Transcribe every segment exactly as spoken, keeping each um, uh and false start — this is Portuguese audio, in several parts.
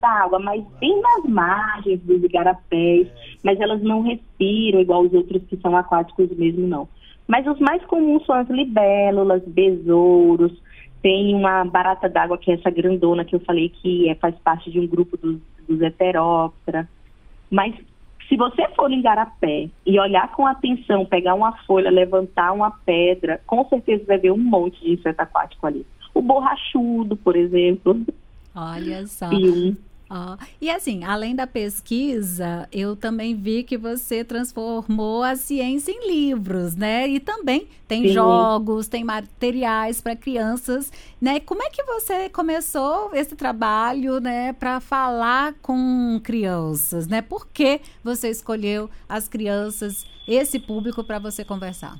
da água, mas bem nas margens dos igarapés, mas elas não respiram igual os outros que são aquáticos mesmo, não. Mas os mais comuns são as libélulas, besouros, tem uma barata d'água que é essa grandona que eu falei que é, faz parte de um grupo dos, dos heteróptera. Mas se você for no igarapé e olhar com atenção, pegar uma folha, levantar uma pedra, com certeza vai ver um monte de inseto aquático ali. O borrachudo, por exemplo. Olha só. E um Oh, e assim, além da pesquisa, eu também vi que você transformou a ciência em livros, né? E também tem Sim. jogos, tem materiais para crianças, né? Como é que você começou esse trabalho, né, para falar com crianças, né? Por que você escolheu as crianças, esse público, para você conversar?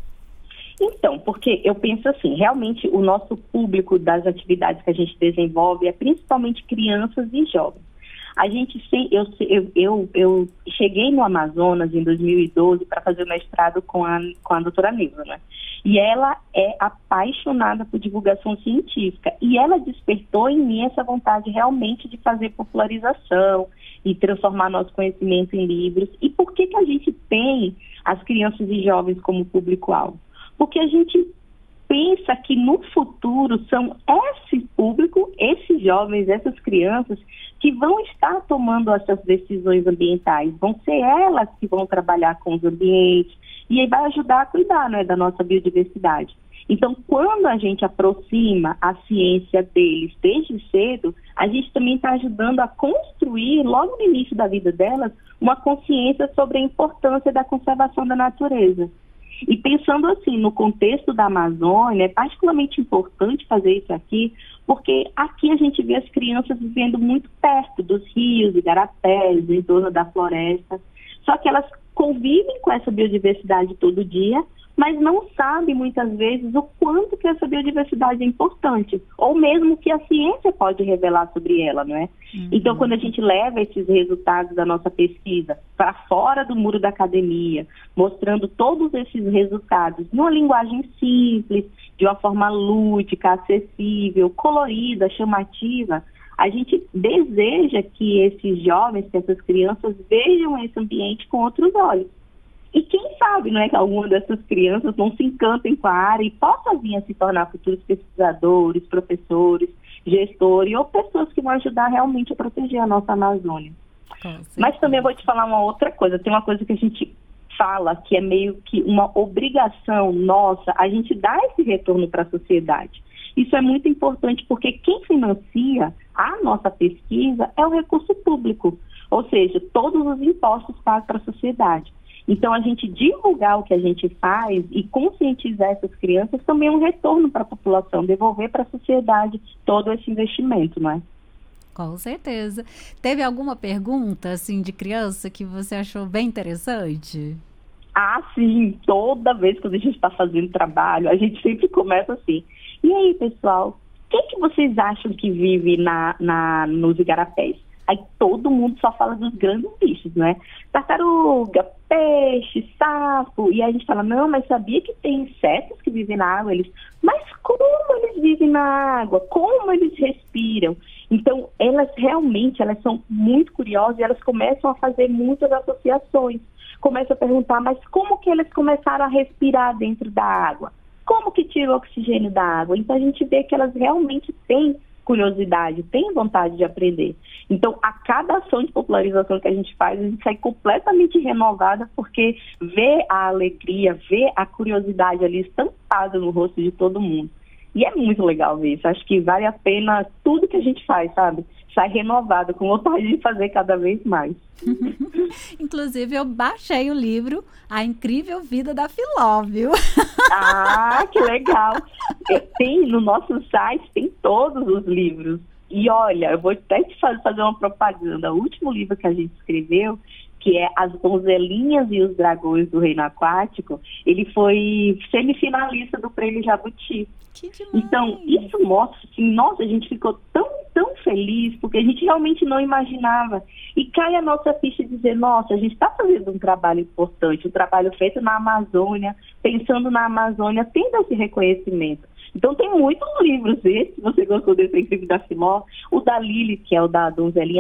Então, porque eu penso assim, realmente o nosso público das atividades que a gente desenvolve é principalmente crianças e jovens. A gente, eu, eu, eu, eu cheguei no Amazonas em dois mil e doze para fazer o mestrado com a, com a doutora Nilza, né? E ela é apaixonada por divulgação científica e ela despertou em mim essa vontade realmente de fazer popularização e transformar nosso conhecimento em livros. E por que que a gente tem as crianças e jovens como público-alvo? Porque a gente pensa que no futuro são esse público, esses jovens, essas crianças que vão estar tomando essas decisões ambientais. Vão ser elas que vão trabalhar com os ambientes e aí vai ajudar a cuidar, né, da nossa biodiversidade. Então, quando a gente aproxima a ciência deles desde cedo, a gente também está ajudando a construir, logo no início da vida delas, uma consciência sobre a importância da conservação da natureza. E pensando assim, no contexto da Amazônia, é particularmente importante fazer isso aqui, porque aqui a gente vê as crianças vivendo muito perto dos rios, igarapés, em torno da floresta, só que elas convivem com essa biodiversidade todo dia, mas não sabem muitas vezes o quanto que essa biodiversidade é importante, ou mesmo que a ciência pode revelar sobre ela, não é? Uhum. Então, quando a gente leva esses resultados da nossa pesquisa para fora do muro da academia, mostrando todos esses resultados numa linguagem simples, de uma forma lúdica, acessível, colorida, chamativa, a gente deseja que esses jovens, que essas crianças vejam esse ambiente com outros olhos. E quem sabe, não é, que alguma dessas crianças não se encantem com a área e possam vir a se tornar futuros pesquisadores, professores, gestores ou pessoas que vão ajudar realmente a proteger a nossa Amazônia. Mas também eu vou te falar uma outra coisa. Tem uma coisa que a gente fala que é meio que uma obrigação nossa, a gente dá esse retorno para a sociedade. Isso é muito importante porque quem financia a nossa pesquisa é o recurso público, ou seja, todos os impostos pagos para a sociedade. Então, a gente divulgar o que a gente faz e conscientizar essas crianças também é um retorno para a população, devolver para a sociedade todo esse investimento, não é? Com certeza. Teve alguma pergunta, assim, de criança que você achou bem interessante? Ah, sim. Toda vez que a gente está fazendo trabalho, a gente sempre começa assim. E aí, pessoal, o que, que vocês acham que vive na, na, nos igarapés? Aí todo mundo só fala dos grandes bichos, né? Tartaruga, peixe, sapo. E aí a gente fala, não, mas sabia que tem insetos que vivem na água? Eles, mas como eles vivem na água? Como eles respiram? Então, elas realmente, elas são muito curiosas e elas começam a fazer muitas associações. Começam a perguntar, mas como que eles começaram a respirar dentro da água? Como que tira o oxigênio da água? Então, a gente vê que elas realmente têm curiosidade, tem vontade de aprender. Então, a cada ação de popularização que a gente faz, a gente sai completamente renovada, porque vê a alegria, vê a curiosidade ali estampada no rosto de todo mundo. E é muito legal ver isso. Acho que vale a pena tudo que a gente faz, sabe? Sai renovada, com vontade de fazer cada vez mais. Inclusive, eu baixei o livro A Incrível Vida da Filó, viu? Ah, que legal! Tem, no nosso site tem todos os livros. E olha, eu vou até te fazer uma propaganda. O último livro que a gente escreveu, que é As Donzelinhas e os Dragões do Reino Aquático, ele foi semifinalista do Prêmio Jabuti. Que demais. Então, isso mostra, assim, nossa, a gente ficou tão, tão feliz, porque a gente realmente não imaginava. E cai a nossa ficha de dizer, nossa, a gente está fazendo um trabalho importante, um trabalho feito na Amazônia, pensando na Amazônia, tendo esse reconhecimento. Então, tem muitos livros, esse, se você gostou desse Incrível da Filó, o da Lili, que é o da Donzelinha,